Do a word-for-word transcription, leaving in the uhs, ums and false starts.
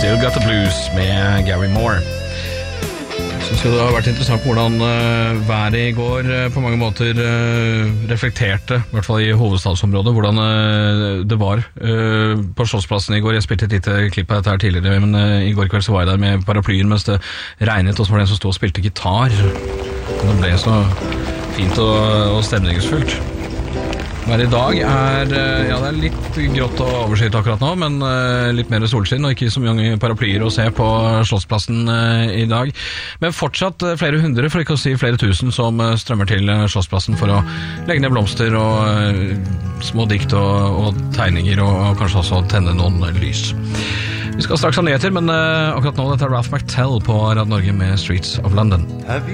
Still Got the Blues med Gary Moore. Jeg synes jo det har vært interessant hvordan uh, været i går uh, på mange måter uh, reflekterte, i hvert fall i hovedstadsområdet, hvordan uh, det var uh, på Slottsplassen i går. Jeg spilte et lite klipp av dette her tidligere, men uh, i går kveld så var jeg der med paraplyen mens det regnet, og så var det en som stod og spilte gitar. Og det ble så fint og, og stemningsfullt. Men i dag er, ja, det er litt grått og overskyet akkurat nå, men uh, litt mer solskinn og ikke så mange paraplyer å se på Slottsplassen uh, i dag. Men fortsatt uh, flere hundre, for ikke å si flere tusen, som uh, strømmer til uh, Slottsplassen for å legge ned blomster og uh, små dikt og, og tegninger, og, og kanskje også tenne noen uh, lys. Vi skal straks ha nyheter, men uh, akkurat nå dette er Ralph McTell på Radio Norge med Streets of London.